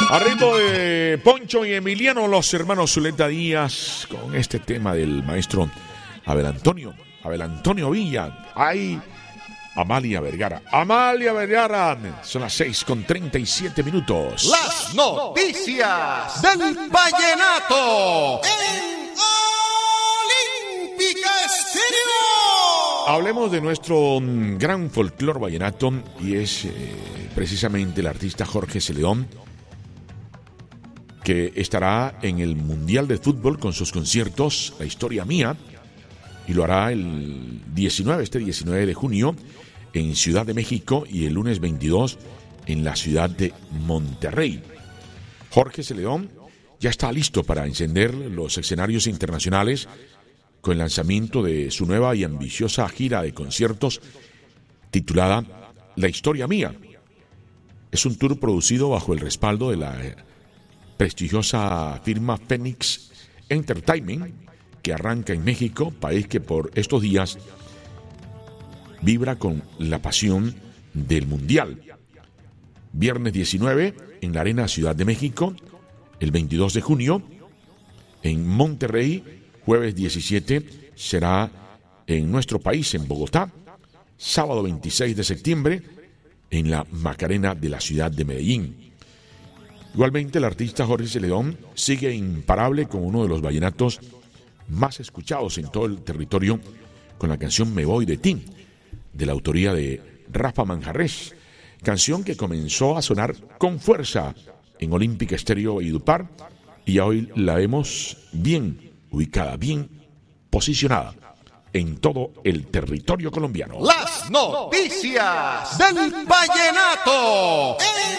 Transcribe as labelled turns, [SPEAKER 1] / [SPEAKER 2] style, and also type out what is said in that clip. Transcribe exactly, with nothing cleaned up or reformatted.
[SPEAKER 1] A ritmo de Poncho y Emiliano, los hermanos Zuleta Díaz, con este tema del maestro Abel Antonio, Abel Antonio Villa. Ay, Amalia Vergara. Amalia Vergara. Son las seis con treinta y siete minutos.
[SPEAKER 2] Las noticias del vallenato en Olímpica Estéreo.
[SPEAKER 1] Hablemos de nuestro gran folclor vallenato y es eh, precisamente el artista Jorge Celedón, que estará en el Mundial de Fútbol con sus conciertos La Historia Mía, y lo hará el diecinueve, este diecinueve de junio en Ciudad de México y el lunes veintidós en la ciudad de Monterrey. Jorge Celedón ya está listo para encender los escenarios internacionales con el lanzamiento de su nueva y ambiciosa gira de conciertos titulada La Historia Mía. Es un tour producido bajo el respaldo de la prestigiosa firma Phoenix Entertainment, que arranca en México, país que por estos días vibra con la pasión del Mundial. Viernes diecinueve en la Arena Ciudad de México, el veintidós de junio en Monterrey, jueves diecisiete será en nuestro país, en Bogotá, sábado veintiséis de septiembre en la Macarena de la ciudad de Medellín. Igualmente, el artista Jorge Celedón sigue imparable como uno de los vallenatos más escuchados en todo el territorio con la canción Me Voy de Ti, de la autoría de Rafa Manjarrés, canción que comenzó a sonar con fuerza en Olímpica Estéreo y Valledupar, y hoy la vemos bien ubicada, bien posicionada en todo el territorio colombiano.
[SPEAKER 2] Las noticias del vallenato.